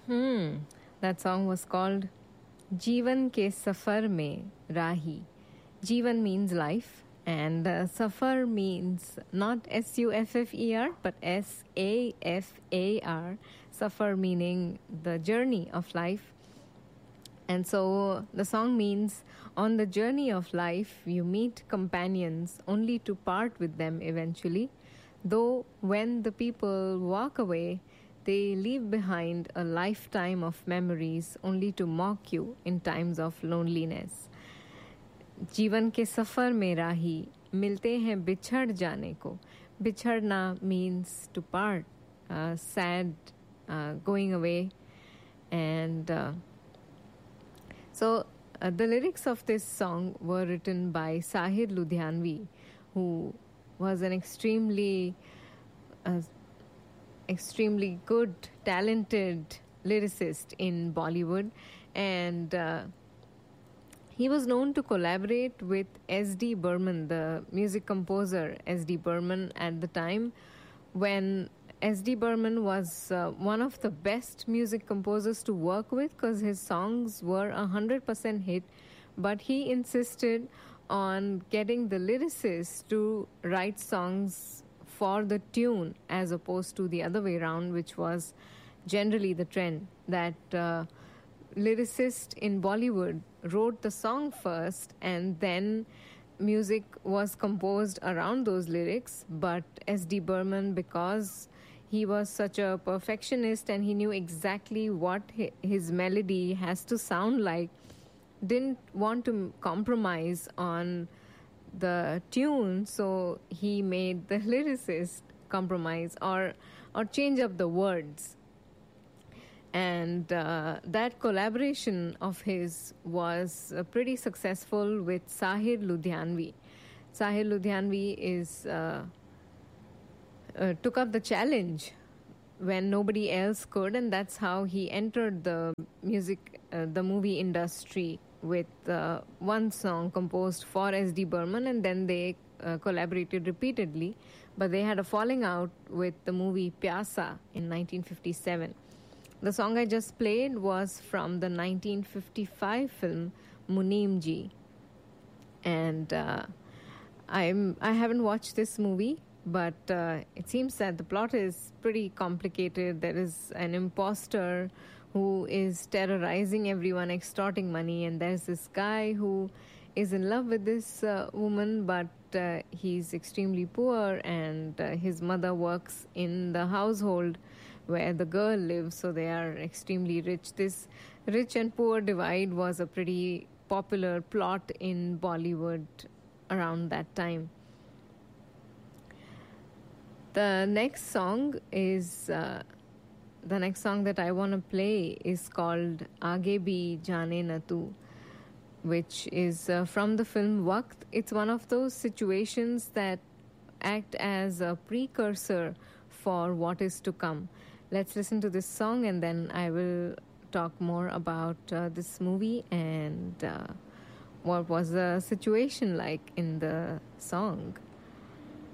Hmm. That song was called Jeevan ke Safar mein Rahi. Jeevan means life, and Safar means not Suffer, but Safar. Safar meaning the journey of life. And so the song means on the journey of life, you meet companions only to part with them eventually. Though when the people walk away, they leave behind a lifetime of memories only to mock you in times of loneliness. जीवन के सफ़र में राही मिलते हैं बिछड़ जाने को. बिछड़ना means to part, sad, going away. And the lyrics of this song were written by Sahir Ludhianvi, who was an extremely good, talented lyricist in Bollywood. And he was known to collaborate with S.D. Burman, the music composer S.D. Burman, at the time when S.D. Burman was one of the best music composers to work with, because his songs were 100% hit, but he insisted on getting the lyricists to write songs for the tune as opposed to the other way around, which was generally the trend, that lyricist in Bollywood wrote the song first and then music was composed around those lyrics. But S.D. Burman, because he was such a perfectionist and he knew exactly what his melody has to sound like, didn't want to compromise on the tune, so he made the lyricist compromise or change up the words. And that collaboration of his was pretty successful with Sahir Ludhianvi. Sahir Ludhianvi took up the challenge when nobody else could, and that's how he entered the movie industry with one song composed for S.D. Burman, and then they collaborated repeatedly. But they had a falling out with the movie Pyasa in 1957. The song I just played was from the 1955 film Muneem Ji. And I haven't watched this movie, but it seems that the plot is pretty complicated. There is an imposter who is terrorizing everyone, extorting money, and there's this guy who is in love with this woman, but he's extremely poor, and his mother works in the household where the girl lives, so they are extremely rich. This rich and poor divide was a pretty popular plot in Bollywood around that time. The next song that I want to play is called Aage Bhi Jaane Na Tu, which is from the film Waqt. It's one of those situations that act as a precursor for what is to come. Let's listen to this song and then I will talk more about this movie and what was the situation like in the song.